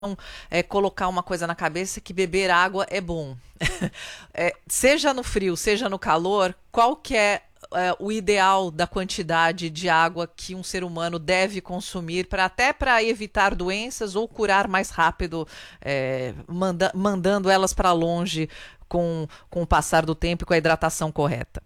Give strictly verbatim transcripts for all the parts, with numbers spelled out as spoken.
É, colocar uma coisa na cabeça que beber água é bom. É, seja no frio, seja no calor, qual que é, é o ideal da quantidade de água que um ser humano deve consumir para até para evitar doenças ou curar mais rápido, é, manda, mandando elas para longe com, com o passar do tempo e com a hidratação correta?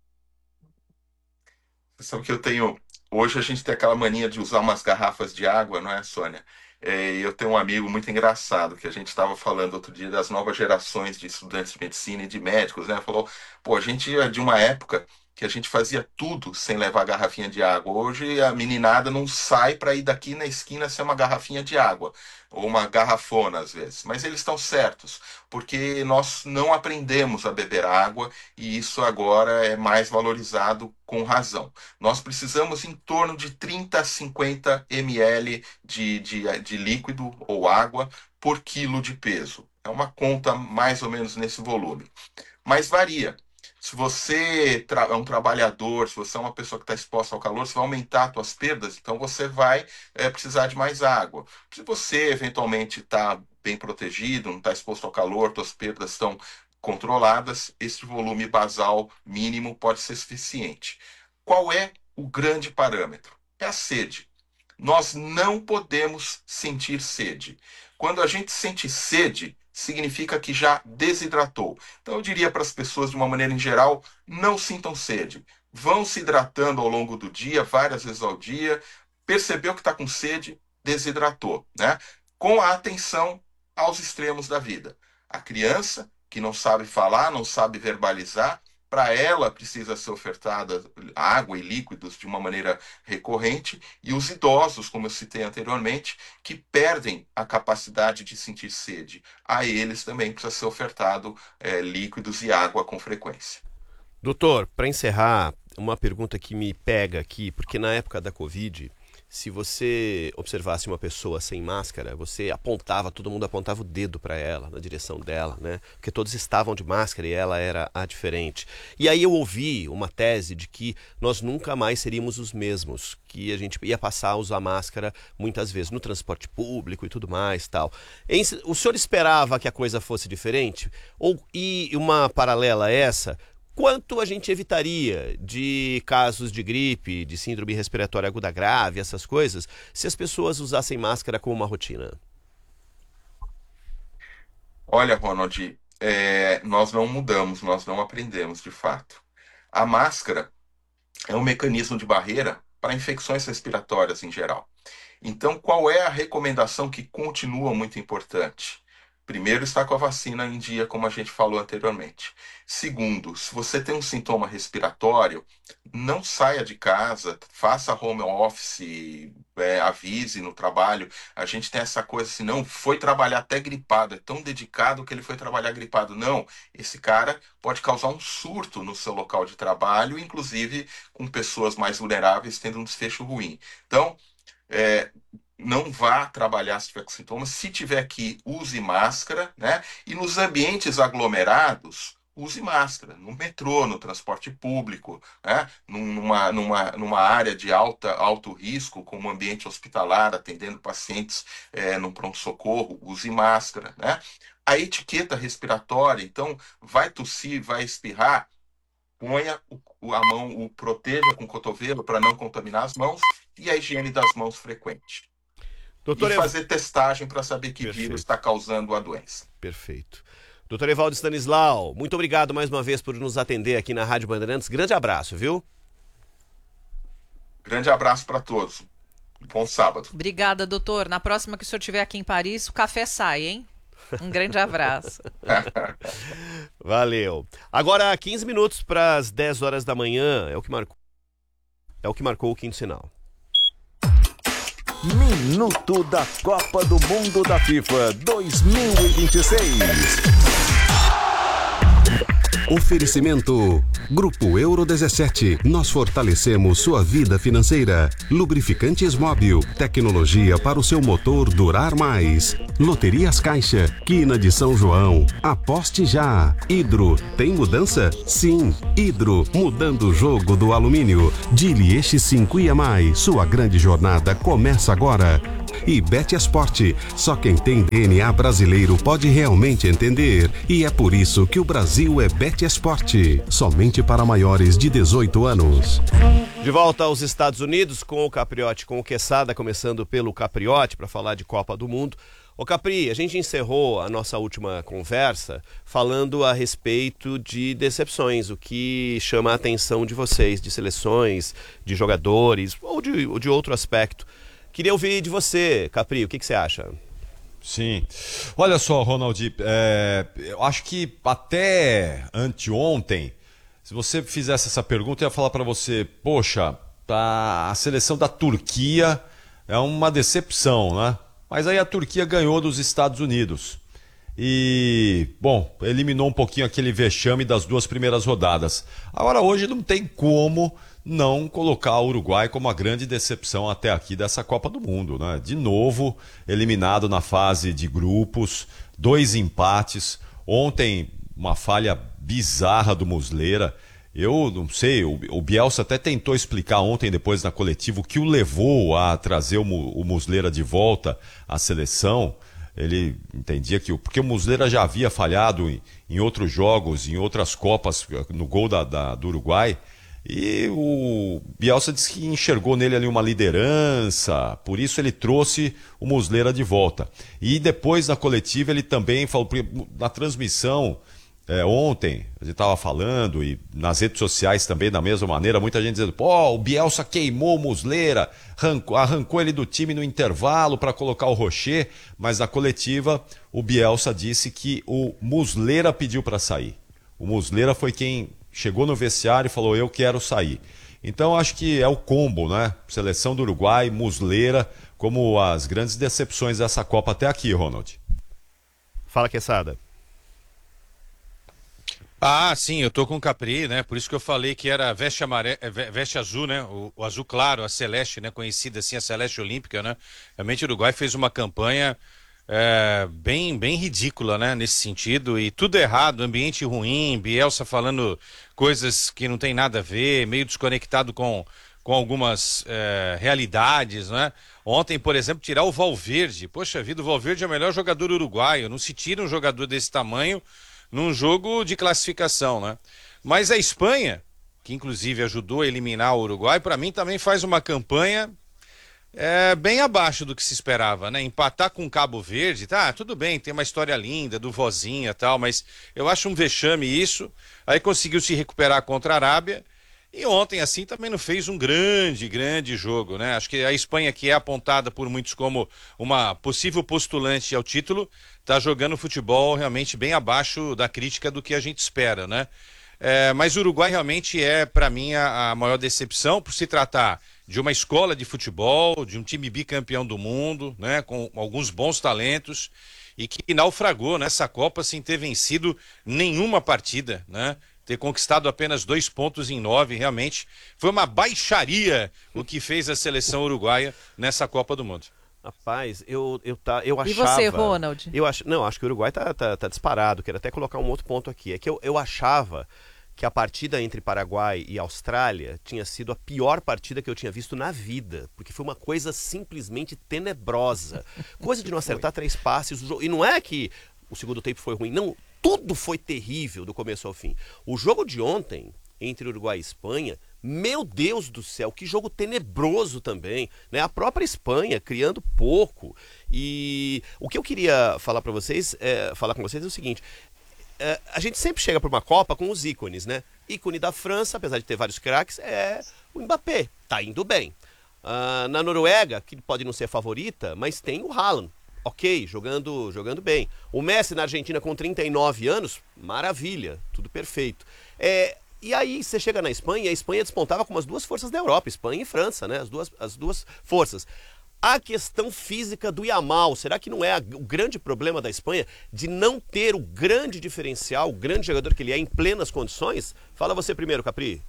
Sabe que eu tenho. Hoje a gente tem aquela mania de usar umas garrafas de água, não é, Sônia? É, e eu tenho um amigo muito engraçado que a gente estava falando outro dia das novas gerações de estudantes de medicina e de médicos, né? Falou, pô, a gente é de uma época que a gente fazia tudo sem levar garrafinha de água. Hoje a meninada não sai para ir daqui na esquina sem uma garrafinha de água, ou uma garrafona às vezes. Mas eles estão certos, porque nós não aprendemos a beber água e isso agora é mais valorizado com razão. Nós precisamos em torno de trinta a cinquenta mililitros de, de, de líquido ou água por quilo de peso. É uma conta mais ou menos nesse volume. Mas varia. Se você é um trabalhador, se você é uma pessoa que está exposta ao calor, você vai aumentar as suas perdas, então você vai é, precisar de mais água. Se você eventualmente está bem protegido, não está exposto ao calor, suas perdas estão controladas, esse volume basal mínimo pode ser suficiente. Qual é o grande parâmetro? É a sede. Nós não podemos sentir sede. Quando a gente sente sede, significa que já desidratou. Então eu diria para as pessoas, de uma maneira em geral, não sintam sede. Vão se hidratando ao longo do dia, várias vezes ao dia. Percebeu que está com sede, desidratou, né? Com a atenção aos extremos da vida. A criança, que não sabe falar, não sabe verbalizar, para ela precisa ser ofertada água e líquidos de uma maneira recorrente, e os idosos, como eu citei anteriormente, que perdem a capacidade de sentir sede. A eles também precisa ser ofertado é, líquidos e água com frequência. Doutor, para encerrar, uma pergunta que me pega aqui, porque na época da Covid, se você observasse uma pessoa sem máscara, você apontava, todo mundo apontava o dedo para ela, na direção dela, né? Porque todos estavam de máscara e ela era a diferente. E aí eu ouvi uma tese de que nós nunca mais seríamos os mesmos, que a gente ia passar a usar máscara muitas vezes no transporte público e tudo mais, tal. O senhor esperava que a coisa fosse diferente? Ou, e uma paralela a essa, quanto a gente evitaria de casos de gripe, de síndrome respiratória aguda grave, essas coisas, se as pessoas usassem máscara como uma rotina? Olha, Ronald, é, nós não mudamos, nós não aprendemos de fato. A máscara é um mecanismo de barreira para infecções respiratórias em geral. Então, qual é a recomendação que continua muito importante? Primeiro, estar com a vacina em dia, como a gente falou anteriormente. Segundo, se você tem um sintoma respiratório, não saia de casa, faça home office, é, avise no trabalho. A gente tem essa coisa assim, não, foi trabalhar até gripado, é tão dedicado que ele foi trabalhar gripado. Não, esse cara pode causar um surto no seu local de trabalho, inclusive com pessoas mais vulneráveis tendo um desfecho ruim. Então, é, não vá trabalhar se tiver com sintomas. Se tiver que, use máscara, né? E nos ambientes aglomerados, use máscara. No metrô, no transporte público, né? Numa, numa, numa área de alta, alto risco, como um ambiente hospitalar, atendendo pacientes é, no pronto-socorro, use máscara, né? A etiqueta respiratória, então, vai tossir, vai espirrar, ponha o, a mão, o proteja com o cotovelo para não contaminar as mãos, e a higiene das mãos frequente. Doutor E Ev... fazer testagem para saber que Perfeito. vírus está causando a doença. Perfeito. Doutor Evaldo Stanislau, muito obrigado mais uma vez por nos atender aqui na Rádio Bandeirantes. Grande abraço, viu? Grande abraço para todos. Bom sábado. Obrigada, doutor. Na próxima que o senhor estiver aqui em Paris, o café sai, hein? Um grande abraço. Valeu. Agora, quinze minutos para as dez horas da manhã, é o que marcou, é o que marcou o quinto sinal. Minuto da Copa do Mundo da FIFA dois mil e vinte e seis. Oferecimento Grupo Euro dezessete. Nós fortalecemos sua vida financeira. Lubrificantes Móbil. Tecnologia para o seu motor durar mais. Loterias Caixa. Quina de São João. Aposte já. Hidro. Tem mudança? Sim. Hidro. Mudando o jogo do alumínio. Dili Eixi cinco e a mais. Sua grande jornada começa agora. e Betesport. Só quem tem D N A brasileiro pode realmente entender. E é por isso que o Brasil é Betesport. Somente para maiores de dezoito anos. De volta aos Estados Unidos com o Capriotti, com o Quesada, começando pelo Capriotti para falar de Copa do Mundo. Ô Capri, a gente encerrou a nossa última conversa falando a respeito de decepções, o que chama a atenção de vocês, de seleções, de jogadores ou de, ou de outro aspecto. Queria ouvir de você, Capri, o que, que você acha? Sim. Olha só, Ronald, é, eu acho que até anteontem, se você fizesse essa pergunta, eu ia falar para você, poxa, a, a seleção da Turquia é uma decepção, né? Mas aí a Turquia ganhou dos Estados Unidos. E, bom, eliminou um pouquinho aquele vexame das duas primeiras rodadas. Agora, hoje não tem como não colocar o Uruguai como a grande decepção até aqui dessa Copa do Mundo, né? De novo, eliminado na fase de grupos, dois empates. Ontem, uma falha bizarra do Muslera. Eu não sei, o, o Bielsa até tentou explicar ontem, depois na coletiva, o que o levou a trazer o, o Muslera de volta à seleção. Ele entendia que... Porque o Muslera já havia falhado em, em outros jogos, em outras Copas, no gol da, da, do Uruguai. E o Bielsa disse que enxergou nele ali uma liderança, por isso ele trouxe o Muslera de volta. E depois na coletiva ele também falou, na transmissão... É, ontem, a gente estava falando, e nas redes sociais também da mesma maneira, muita gente dizendo, pô, o Bielsa queimou o Muslera, arrancou, arrancou ele do time no intervalo para colocar o Rocher, mas na coletiva o Bielsa disse que o Muslera pediu para sair. O Muslera foi quem chegou no vestiário e falou, eu quero sair. Então acho que é o combo, né? Seleção do Uruguai, Muslera, como as grandes decepções dessa Copa até aqui, Ronald. Fala, Quesada. Ah, sim, eu tô com o Capri, né? Por isso que eu falei que era veste amarela, veste azul, né? O, o azul claro, a celeste, né? Conhecida assim, a celeste olímpica, né? Realmente o Uruguai fez uma campanha é, bem, bem ridícula, né? Nesse sentido, e tudo errado, ambiente ruim, Bielsa falando coisas que não tem nada a ver, meio desconectado com, com algumas é, realidades, né? Ontem, por exemplo, tirar o Valverde. Poxa vida, o Valverde é o melhor jogador uruguaio. Não se tira um jogador desse tamanho num jogo de classificação, né? Mas a Espanha, que inclusive ajudou a eliminar o Uruguai, para mim também faz uma campanha é, bem abaixo do que se esperava, né? Empatar com Cabo Verde, tá, tudo bem, tem uma história linda do Vozinha e tal, mas eu acho um vexame isso. Aí conseguiu se recuperar contra a Arábia. E ontem, assim, também não fez um grande, grande jogo, né? Acho que a Espanha, que é apontada por muitos como uma possível postulante ao título, tá jogando futebol realmente bem abaixo da crítica do que a gente espera, né? É, mas o Uruguai realmente é, para mim, a, a maior decepção, por se tratar de uma escola de futebol, de um time bicampeão do mundo, né? Com alguns bons talentos, e que naufragou nessa Copa sem ter vencido nenhuma partida, né? Ter conquistado apenas dois pontos em nove, realmente foi uma baixaria o que fez a seleção uruguaia nessa Copa do Mundo. Rapaz, eu, eu, tá, eu achava... E você, Ronald? Eu ach, não, acho que o Uruguai tá, tá, tá disparado. Quero até colocar um outro ponto aqui. É que eu, eu achava que a partida entre Paraguai e Austrália tinha sido a pior partida que eu tinha visto na vida. Porque foi uma coisa simplesmente tenebrosa. Coisa de não acertar três passes. E não é que o segundo tempo foi ruim, não. Tudo foi terrível do começo ao fim. O jogo de ontem, entre Uruguai e Espanha, meu Deus do céu, que jogo tenebroso também, né? A própria Espanha criando pouco. E o que eu queria falar para vocês, é, falar com vocês é o seguinte: é, a gente sempre chega para uma Copa com os ícones, né? Ícone da França, apesar de ter vários craques, é o Mbappé, tá indo bem. Uh, na Noruega, que pode não ser favorita, mas tem o Haaland. Ok, jogando, jogando bem. O Messi na Argentina com trinta e nove anos, maravilha, tudo perfeito. É, e aí você chega na Espanha, e a Espanha despontava com as duas forças da Europa, Espanha e França, né? As duas, as duas forças. A questão física do Yamal, será que não é a, o grande problema da Espanha de não ter o grande diferencial, o grande jogador que ele é em plenas condições? Fala você primeiro, Capri.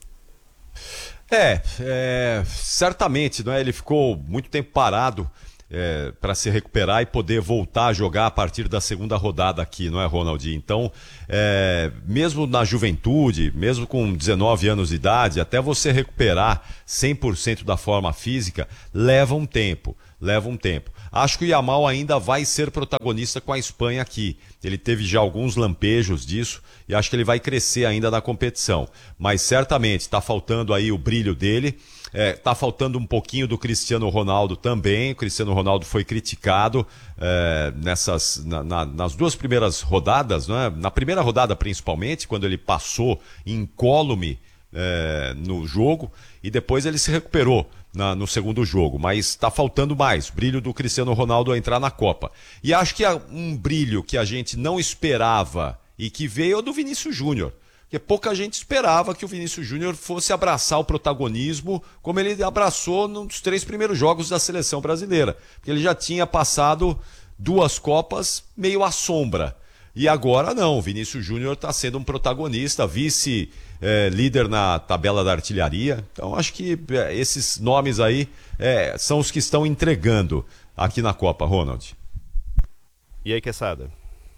É, é certamente, não é? Ele ficou muito tempo parado. É, para se recuperar e poder voltar a jogar a partir da segunda rodada aqui, não é, Ronaldinho? Então, é, mesmo na juventude, mesmo com dezenove anos de idade, até você recuperar cem por cento da forma física, leva um tempo. leva um tempo. Acho que o Yamal ainda vai ser protagonista com a Espanha aqui. Ele teve já alguns lampejos disso e acho que ele vai crescer ainda na competição. Mas certamente está faltando aí o brilho dele. Está é, faltando um pouquinho do Cristiano Ronaldo também. O Cristiano Ronaldo foi criticado é, nessas, na, na, nas duas primeiras rodadas, né? Na primeira rodada principalmente, quando ele passou incólume é, no jogo, e depois ele se recuperou na, no segundo jogo, mas está faltando mais brilho do Cristiano Ronaldo a entrar na Copa. E acho que um brilho que a gente não esperava e que veio é o do Vinícius Júnior. Porque pouca gente esperava que o Vinícius Júnior fosse abraçar o protagonismo como ele abraçou nos três primeiros jogos da seleção brasileira. Porque ele já tinha passado duas Copas meio à sombra. E agora não, o Vinícius Júnior está sendo um protagonista, vice é, líder na tabela da artilharia. Então acho que é, esses nomes aí é, são os que estão entregando aqui na Copa, Ronald. E aí, Quesada?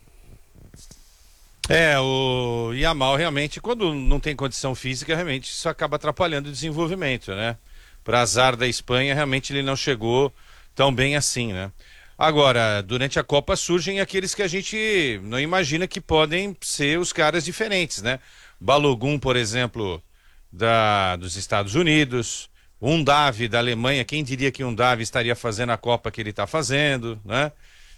É, o Yamal realmente, quando não tem condição física, realmente isso acaba atrapalhando o desenvolvimento, né? Para azar da Espanha, realmente ele não chegou tão bem assim, né? Agora, durante a Copa surgem aqueles que a gente não imagina que podem ser os caras diferentes, né? Balogun, por exemplo, da, dos Estados Unidos, um Davi da Alemanha, quem diria que um Davi estaria fazendo a Copa que ele está fazendo, né?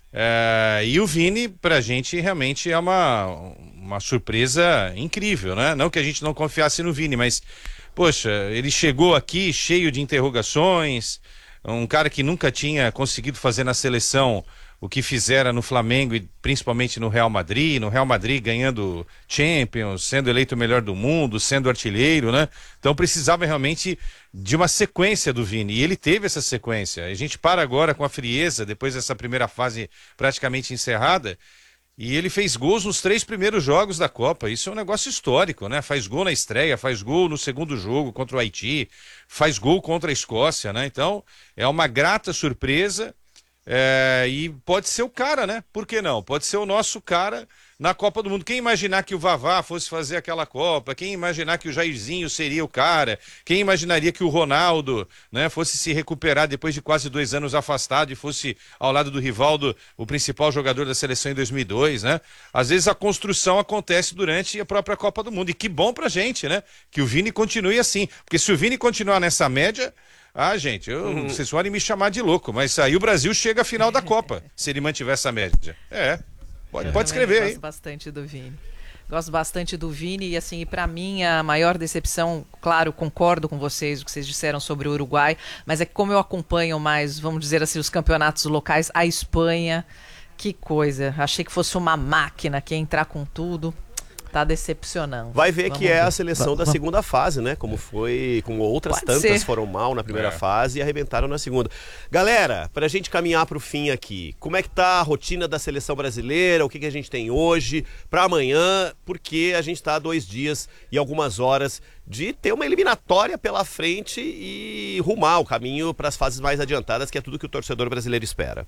É, e o Vini, pra gente, realmente é uma, uma surpresa incrível, né? Não que a gente não confiasse no Vini, mas, poxa, ele chegou aqui cheio de interrogações, um cara que nunca tinha conseguido fazer na seleção o que fizera no Flamengo e principalmente no Real Madrid, no Real Madrid ganhando Champions, sendo eleito o melhor do mundo, sendo artilheiro, né? Então precisava realmente de uma sequência do Vini, e ele teve essa sequência. A gente para agora com a frieza, depois dessa primeira fase praticamente encerrada, e ele fez gols nos três primeiros jogos da Copa. Isso é um negócio histórico, né? Faz gol na estreia, faz gol no segundo jogo contra o Haiti, faz gol contra a Escócia, né? Então é uma grata surpresa. É, e pode ser o cara, né? Por que não? Pode ser o nosso cara na Copa do Mundo. Quem imaginar que o Vavá fosse fazer aquela Copa? Quem imaginar que o Jairzinho seria o cara? Quem imaginaria que o Ronaldo, né, fosse se recuperar depois de quase dois anos afastado e fosse ao lado do Rivaldo o principal jogador da seleção em dois mil e dois, né? Às vezes a construção acontece durante a própria Copa do Mundo. E que bom pra gente, né? Que o Vini continue assim. Porque se o Vini continuar nessa média... Ah, gente, eu, uhum. vocês podem me chamar de louco, mas aí o Brasil chega à final da Copa, se ele mantiver essa média. É, pode, pode escrever aí. Eu gosto bastante do Vini. Gosto bastante do Vini e, assim, para mim a maior decepção, claro, concordo com vocês, o que vocês disseram sobre o Uruguai, mas é que como eu acompanho mais, vamos dizer assim, os campeonatos locais, a Espanha, que coisa. Achei que fosse uma máquina que ia entrar com tudo. Tá decepcionando. Vai ver Vamos que é ver. a seleção da segunda fase, né? Como foi, como outras Pode tantas ser. foram mal na primeira É. fase e arrebentaram na segunda. Galera, pra gente caminhar pro fim aqui, como é que tá a rotina da seleção brasileira? O que, que a gente tem hoje pra amanhã? Porque a gente tá a dois dias e algumas horas de ter uma eliminatória pela frente e rumar o caminho para as fases mais adiantadas, que é tudo que o torcedor brasileiro espera.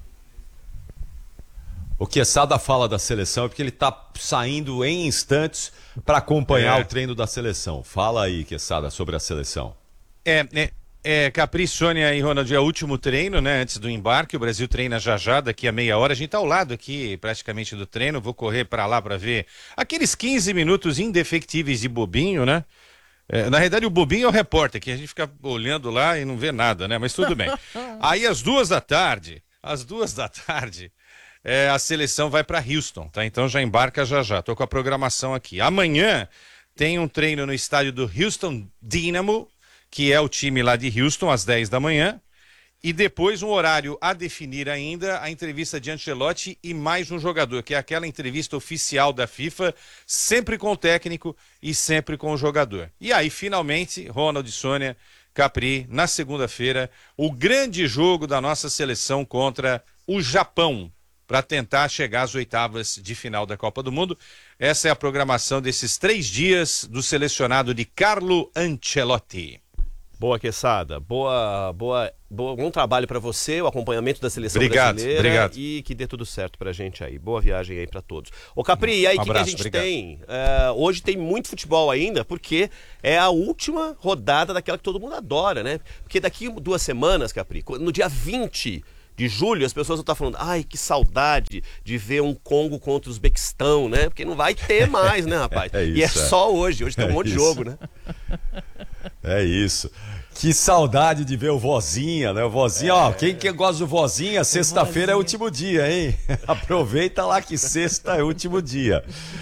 O Quesada fala da seleção é porque ele está saindo em instantes para acompanhar É. o treino da seleção. Fala aí, Quesada, sobre a seleção. É, é, é Capri, Sônia e Ronald, é o último treino, né, antes do embarque. O Brasil treina já já, daqui a meia hora. A gente tá ao lado aqui, praticamente, do treino. Vou correr para lá para ver aqueles quinze minutos indefectíveis de bobinho, né? É, na realidade, o bobinho é o repórter, que a gente fica olhando lá e não vê nada, né? Mas tudo bem. Aí, às duas da tarde, às duas da tarde... É, a seleção vai para Houston, tá? Então já embarca já já. Tô com a programação aqui. Amanhã tem um treino no estádio do Houston Dynamo, que é o time lá de Houston, às dez da manhã. E depois um horário a definir ainda, a entrevista de Ancelotti e mais um jogador, que é aquela entrevista oficial da FIFA, sempre com o técnico e sempre com o jogador. E aí, finalmente, Ronald e Sônia, Capri, na segunda-feira, o grande jogo da nossa seleção contra o Japão, para tentar chegar às oitavas de final da Copa do Mundo. Essa é a programação desses três dias do selecionado de Carlo Ancelotti. Boa, Quesada. Boa, boa, boa, bom trabalho para você, o acompanhamento da seleção obrigado, brasileira. Obrigado. E que dê tudo certo pra gente aí. Boa viagem aí para todos. Ô, Capri, e aí o um que, que a gente obrigado. tem? É, hoje tem muito futebol ainda, porque é a última rodada daquela que todo mundo adora, né? Porque daqui duas semanas, Capri, no dia vinte de julho, as pessoas vão estar falando, ai, que saudade de ver um Congo contra o Uzbequistão, né? Porque não vai ter mais, né, rapaz? É isso, e é, é só hoje, hoje tem um É monte de isso. jogo, né? É isso. Que saudade de ver o Vozinha, né? O Vozinha, é. ó, quem que gosta do Vozinha, sexta-feira é o último dia, hein? Aproveita lá que sexta é o último dia.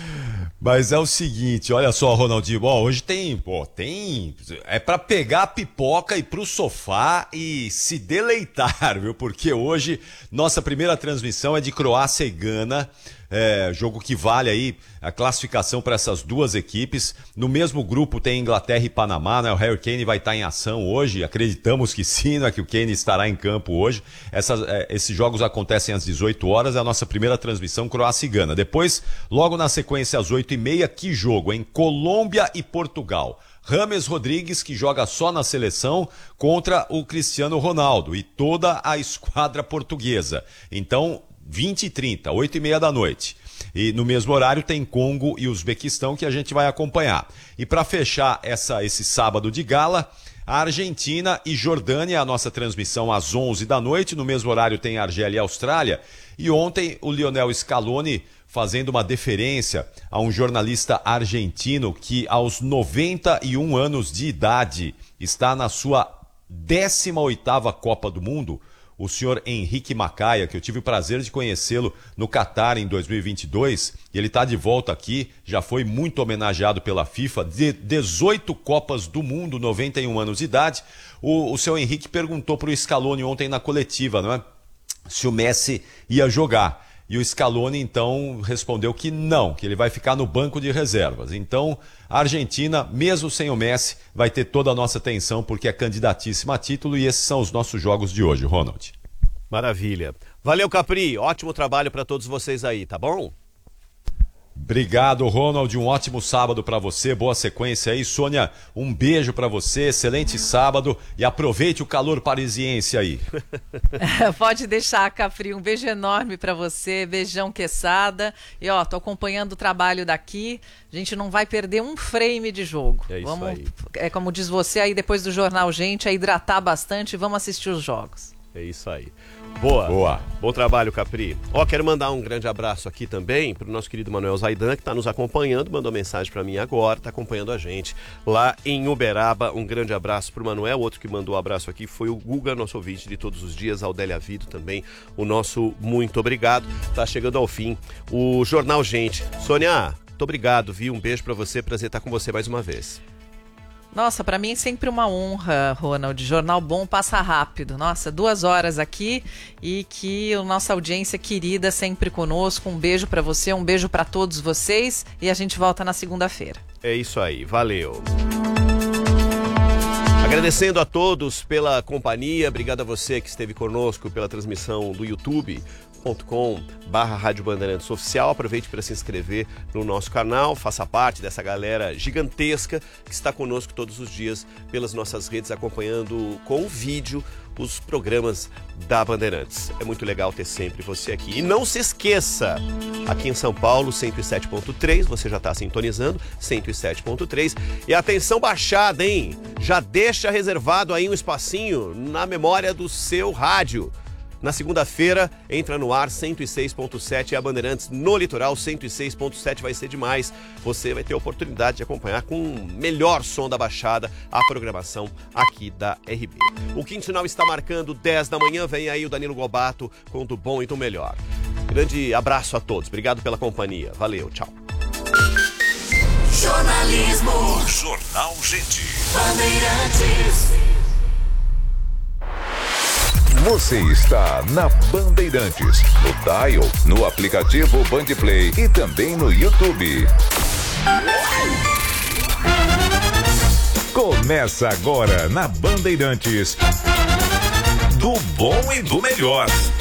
Mas é o seguinte, olha só, Ronaldinho, ó, hoje tem, pô, tem, é pra pegar a pipoca e ir pro sofá e se deleitar, viu? Porque hoje nossa primeira transmissão é de Croácia e Gana, é, jogo que vale aí a classificação para essas duas equipes. No mesmo grupo tem Inglaterra e Panamá, né? O Harry Kane vai estar em ação hoje, acreditamos que sim, né? Que o Kane estará em campo hoje. Essas, é, esses jogos acontecem às dezoito horas, é a nossa primeira transmissão, Croácia e Gana. Depois, logo na sequência, às oito e meia, que jogo, hein? Colômbia e Portugal. Rames Rodrigues, que joga só na seleção, contra o Cristiano Ronaldo e toda a esquadra portuguesa. Então, vinte e trinta, oito e meia da noite. E no mesmo horário tem Congo e Uzbequistão que a gente vai acompanhar. E para fechar essa, esse sábado de gala, a Argentina e Jordânia, a nossa transmissão às onze da noite. No mesmo horário tem Argélia e Austrália. E ontem o Lionel Scaloni fazendo uma deferência a um jornalista argentino que aos noventa e um anos de idade está na sua décima oitava Copa do Mundo, o senhor Henrique Macaia, que eu tive o prazer de conhecê-lo no Catar em dois mil e vinte e dois, e ele está de volta aqui, já foi muito homenageado pela FIFA, de dezoito Copas do Mundo, noventa e um anos de idade. O, o seu Henrique perguntou para o Scaloni ontem na coletiva, não é? Se o Messi ia jogar. E o Scaloni, então, respondeu que não, que ele vai ficar no banco de reservas. Então, a Argentina, mesmo sem o Messi, vai ter toda a nossa atenção, porque é candidatíssima a título, e esses são os nossos jogos de hoje, Ronald. Maravilha. Valeu, Capri. Ótimo trabalho para todos vocês aí, tá bom? Obrigado, Ronald. Um ótimo sábado para você. Boa sequência aí. Sônia, um beijo para você. Excelente sábado. E aproveite o calor parisiense aí. Pode deixar, Capri. Um beijo enorme para você. Beijão, Quesada. E ó, tô acompanhando o trabalho daqui. A gente não vai perder um frame de jogo. É isso vamos, aí. É como diz você aí depois do jornal, gente, é hidratar bastante e vamos assistir os jogos. É isso aí. Boa. Boa. Bom trabalho, Capri. Ó, quero mandar um grande abraço aqui também para o nosso querido Manuel Zaidan, que está nos acompanhando, mandou mensagem para mim agora, está acompanhando a gente lá em Uberaba. Um grande abraço para o Manuel. Outro que mandou um abraço aqui foi o Guga, nosso ouvinte de todos os dias, Aldélia Vido também. O nosso muito obrigado. Tá chegando ao fim o Jornal Gente. Sônia, muito obrigado, viu? Um beijo para você, prazer estar com você mais uma vez. Nossa, para mim é sempre uma honra, Ronald. Jornal bom passa rápido. Nossa, duas horas aqui e que a nossa audiência querida sempre conosco. Um beijo para você, um beijo para todos vocês e a gente volta na segunda-feira. É isso aí, valeu. Agradecendo a todos pela companhia, obrigado a você que esteve conosco pela transmissão do YouTube. .com barra Rádio Bandeirantes Oficial. Aproveite para se inscrever no nosso canal, faça parte dessa galera gigantesca que está conosco todos os dias pelas nossas redes, acompanhando com o vídeo os programas da Bandeirantes. É muito legal ter sempre você aqui. E não se esqueça, aqui em São Paulo, cento e sete ponto três, você já está sintonizando, cento e sete ponto três. E atenção baixada, hein? Já deixa reservado aí um espacinho na memória do seu rádio. Na segunda-feira, entra no ar cento e seis ponto sete e a Bandeirantes no litoral cento e seis ponto sete vai ser demais. Você vai ter a oportunidade de acompanhar com o melhor som da Baixada a programação aqui da R B. O Quinto Sinal está marcando dez da manhã, vem aí o Danilo Gobato com do bom e do melhor. Grande abraço a todos, obrigado pela companhia, valeu, tchau. Jornalismo. Jornal Gente. Bandeirantes. Você está na Bandeirantes, no Dial, no aplicativo Bandplay e também no YouTube. Começa agora na Bandeirantes, do bom e do melhor.